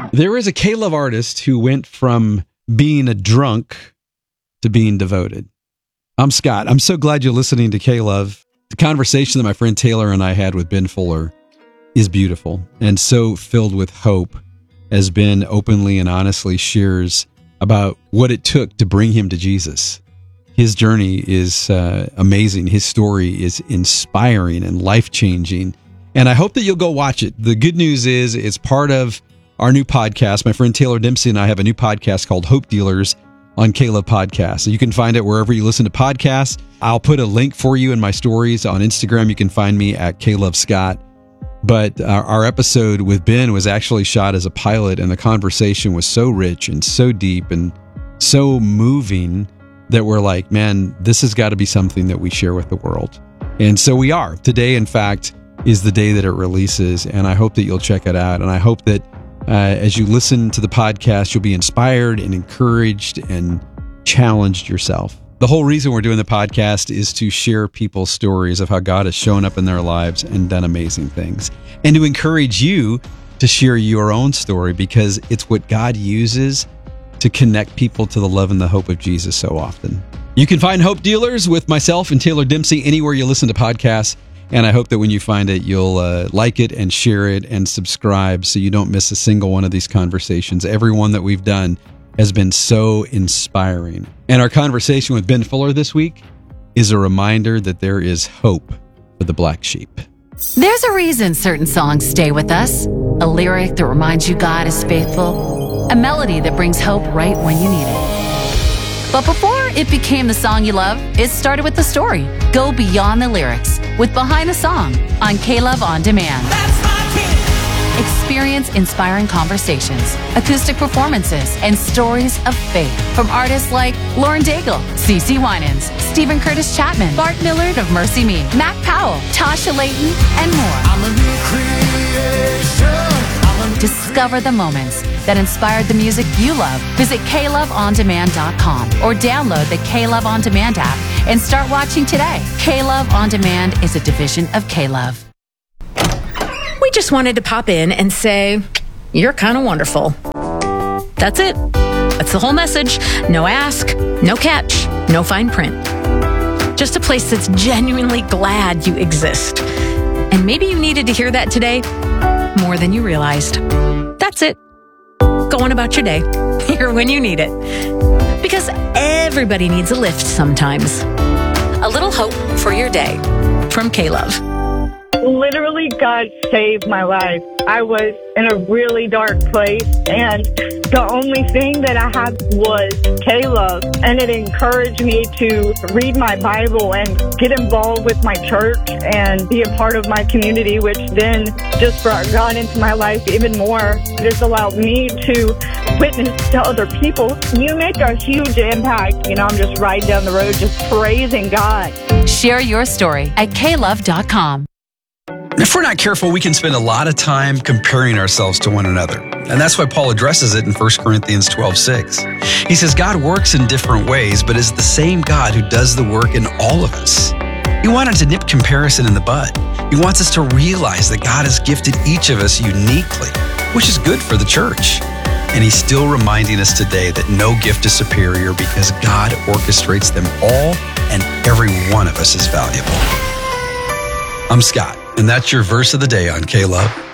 There is a K-Love artist who went from being a drunk to being devoted. I'm Scott. I'm so glad you're listening to K-Love. The conversation that my friend Taylor and I had with Ben Fuller is beautiful and so filled with hope, as Ben openly and honestly shares about what it took to bring him to Jesus. His journey is amazing. His story is inspiring and life-changing. And I hope that you'll go watch it. The good news is it's part of our new podcast. My friend Taylor Dempsey and I have a new podcast called Hope Dealers on K-Love Podcast. So you can find it wherever you listen to podcasts. I'll put a link for you in my stories on Instagram. You can find me at K-Love Scott. But our episode with Ben was actually shot as a pilot, and the conversation was so rich and so deep and so moving that we're like, man, this has got to be something that we share with the world. And so we are. Today, in fact, is the day that it releases, and I hope that you'll check it out. And I hope that as you listen to the podcast, you'll be inspired and encouraged and challenged yourself. The whole reason we're doing the podcast is to share people's stories of how God has shown up in their lives and done amazing things, and to encourage you to share your own story, because it's what God uses to connect people to the love and the hope of Jesus so often. You can find Hope Dealers with myself and Taylor Dempsey anywhere you listen to podcasts. And I hope that when you find it, you'll like it and share it and subscribe so you don't miss a single one of these conversations. Every one that we've done has been so inspiring. And our conversation with Ben Fuller this week is a reminder that there is hope for the black sheep. There's a reason certain songs stay with us. A lyric that reminds you God is faithful. A melody that brings hope right when you need it. But before it became the song you love, it started with the story. Go beyond the lyrics with Behind the Song on K-Love On Demand. Experience inspiring conversations, acoustic performances, and stories of faith from artists like Lauren Daigle, CeCe Winans, Stephen Curtis Chapman, Bart Millard of Mercy Me, Mac Powell, Tasha Layton, and more. I'm a new creation. Discover the moments that inspired the music you love. Visit KLoveOnDemand.com or download the K-Love On Demand app and start watching today. K-Love On Demand is a division of K-Love. We just wanted to pop in and say, you're kind of wonderful. That's it. That's the whole message. No ask, no catch, no fine print. Just a place that's genuinely glad you exist. And maybe you needed to hear that today more than you realized. That's it. Go on about your day. Here when you need it. Because everybody needs a lift sometimes. A little hope for your day from K-Love. Literally, God saved my life. I was in a really dark place, and the only thing that I had was K-Love, and it encouraged me to read my Bible and get involved with my church and be a part of my community, which then just brought God into my life even more. It has allowed me to witness to other people. You make a huge impact. I'm just riding down the road just praising God. Share your story at klove.com. If we're not careful, we can spend a lot of time comparing ourselves to one another. And that's why Paul addresses it in 1 Corinthians 12:6. He says, God works in different ways, but is the same God who does the work in all of us. He wanted to nip comparison in the bud. He wants us to realize that God has gifted each of us uniquely, which is good for the church. And he's still reminding us today that no gift is superior because God orchestrates them all, and every one of us is valuable. I'm Scott, and that's your verse of the day on K-Love.